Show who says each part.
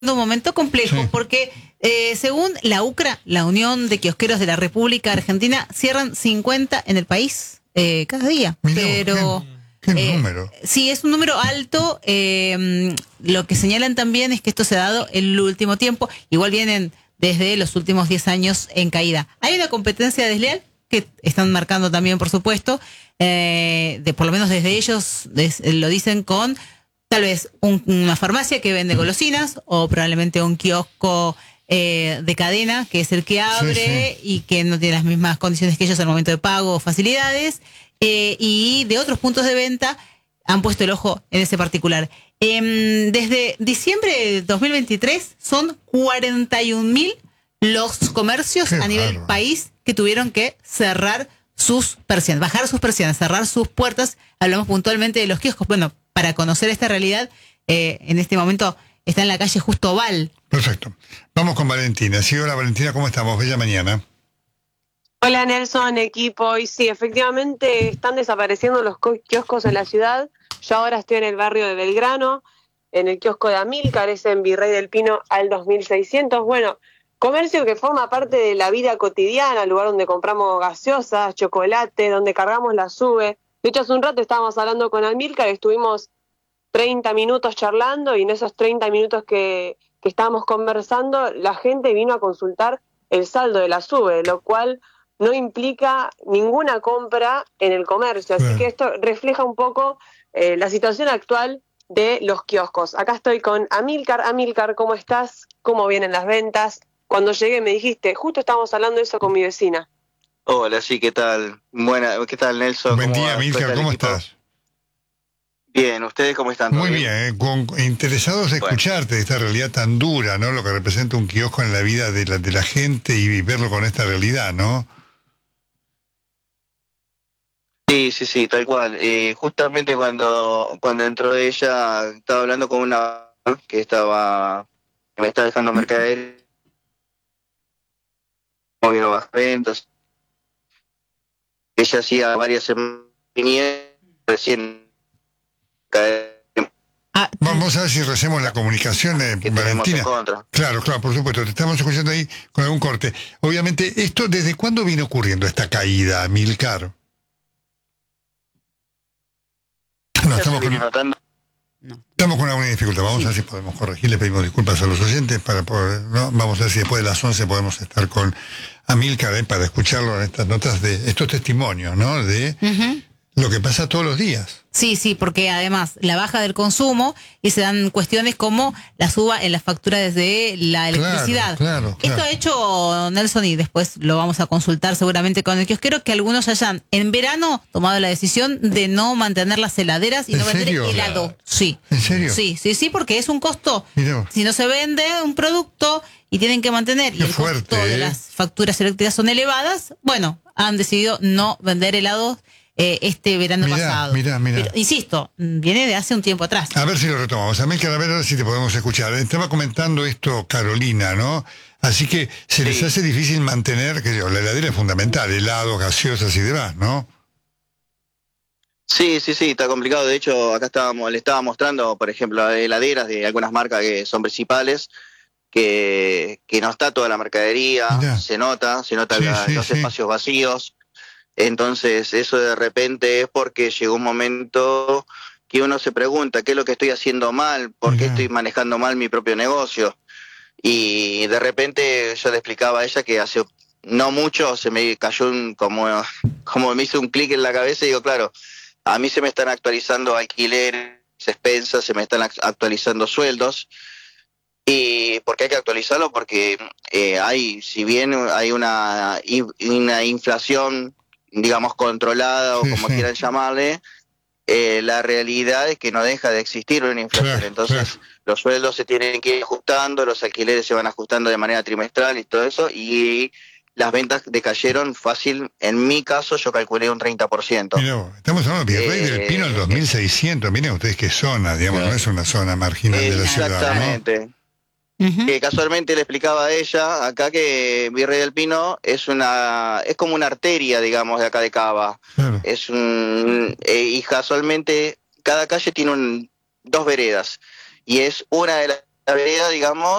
Speaker 1: un momento complejo,
Speaker 2: Sí.
Speaker 1: porque según la UCRA, la Unión de Kiosqueros de la República Argentina, cierran 50 en el país cada día.
Speaker 2: Mirá,
Speaker 1: Pero
Speaker 2: qué número.
Speaker 1: sí, es un número alto. Lo que señalan también es que esto se ha dado en el último tiempo. Igual vienen desde los últimos 10 años en caída. Hay una competencia desleal que están marcando también, por supuesto, por lo menos desde ellos lo dicen con tal vez una farmacia que vende golosinas o probablemente un kiosco de cadena, que es el que abre y que no tiene las mismas condiciones que ellos al momento de pago o facilidades, y de otros puntos de venta han puesto el ojo en ese particular. Desde diciembre de 2023 son 41.000 los comercios a nivel país que tuvieron que cerrar sus persianas, bajar sus persianas, cerrar sus puertas. Hablamos puntualmente de los kioscos. Bueno, para conocer esta realidad, en este momento está en la calle Justo Oval.
Speaker 2: Perfecto. Vamos con Valentina. Sí, hola Valentina, ¿cómo estamos? Bella mañana.
Speaker 3: Hola Nelson, equipo. Y sí, efectivamente están desapareciendo los kioscos en la ciudad. Yo ahora estoy en el barrio de Belgrano, en el kiosco de Amílcar, es en Virrey del Pino al 2600. Bueno, comercio que forma parte de la vida cotidiana, lugar donde compramos gaseosas, chocolate, donde cargamos la sube. De hecho, hace un rato estábamos hablando con Amílcar, estuvimos 30 minutos charlando y en esos 30 minutos que estábamos conversando, la gente vino a consultar el saldo de la sube, lo cual no implica ninguna compra en el comercio. Así que esto refleja un poco la situación actual de los kioscos. Acá estoy con Amílcar. Amílcar, ¿cómo estás? ¿Cómo vienen las ventas? Cuando llegué me dijiste, justo estábamos hablando de eso con mi vecina.
Speaker 4: Hola, sí, ¿qué tal? ¿Qué tal, Nelson?
Speaker 2: Buen día, Amílcar, ¿cómo estás?
Speaker 4: Bien, ¿ustedes cómo están?
Speaker 2: Muy bien, interesados de escucharte de esta realidad tan dura, ¿no? Lo que representa un kiosco en la vida de la gente y verlo con esta realidad, ¿no?
Speaker 4: Sí, tal cual. Justamente cuando entró ella, estaba hablando con una que me estaba dejando mercadería, moviendo las ventas. Ella hacía varias semanas, recién
Speaker 2: Vamos a ver si recemos la comunicación, Valentina. Claro, por supuesto, te estamos escuchando ahí con algún corte. Obviamente, ¿esto desde cuándo viene ocurriendo esta caída, Amílcar? No, estamos con alguna dificultad. Vamos a ver si podemos corregir. Le pedimos disculpas a los oyentes para poder, ¿no? Vamos a ver si después de las 11 podemos estar con Amílcar para escucharlo en estas notas de estos testimonios, ¿no? De lo que pasa todos los días.
Speaker 1: Sí, porque además la baja del consumo y se dan cuestiones como la suba en las facturas de la electricidad.
Speaker 2: Claro.
Speaker 1: Esto ha hecho Nelson, y después lo vamos a consultar seguramente con el kiosquero, que algunos hayan en verano tomado la decisión de no mantener las heladeras y no vender helado. Sí.
Speaker 2: ¿En serio?
Speaker 1: Sí, porque es un costo.
Speaker 2: Mirá.
Speaker 1: Si no se vende un producto y tienen que mantener, y el costo de las facturas eléctricas son elevadas, bueno, han decidido no vender helados este verano pasado.
Speaker 2: Mirá.
Speaker 1: Pero, insisto, viene de hace un tiempo atrás.
Speaker 2: A ver si lo retomamos. Amílcar, a ver si te podemos escuchar. Estaba comentando esto Carolina, ¿no? Así que se les hace difícil mantener, que la heladera es fundamental, helados, gaseosas y demás, ¿no?
Speaker 4: Sí, está complicado. De hecho, acá le estaba mostrando, por ejemplo, heladeras de algunas marcas que son principales, que no está toda la mercadería. Mirá. Se nota los espacios vacíos. Entonces, eso de repente es porque llegó un momento que uno se pregunta, ¿qué es lo que estoy haciendo mal? ¿Por qué estoy manejando mal mi propio negocio? Y de repente yo le explicaba a ella que hace no mucho se me cayó como me hizo un clic en la cabeza y digo, claro, a mí se me están actualizando alquileres, expensas, se me están actualizando sueldos. ¿Y por qué hay que actualizarlo? Porque si bien hay una inflación, digamos, controlada o como quieran llamarle, la realidad es que no deja de existir una inflación. Entonces los sueldos se tienen que ir ajustando, los alquileres se van ajustando de manera trimestral y todo eso, y las ventas decayeron fácil. En mi caso yo calculé un 30%.
Speaker 2: Mirá, estamos hablando de Virrey del Pino al 2600. Miren ustedes qué zona, digamos, no es una zona marginal de la ciudad, ¿no?
Speaker 4: Exactamente. Que casualmente le explicaba a ella acá que Virrey del Pino es como una arteria, digamos, de acá de Cava. Claro. Y casualmente cada calle tiene dos veredas, y es una de las la vereda, digamos,